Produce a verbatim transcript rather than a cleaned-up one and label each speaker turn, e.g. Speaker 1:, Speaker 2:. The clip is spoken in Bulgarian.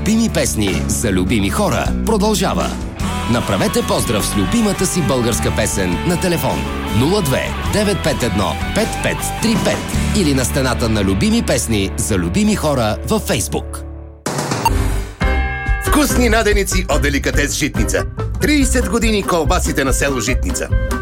Speaker 1: Любими песни за любими хора продължава. Направете поздрав с любимата си българска песен на телефон нула две девет пет едно пет пет три пет или на стената на Любими песни за любими хора във Фейсбук.
Speaker 2: Вкусни наденици от Деликатес Житница. трийсет години колбасите на село Житница.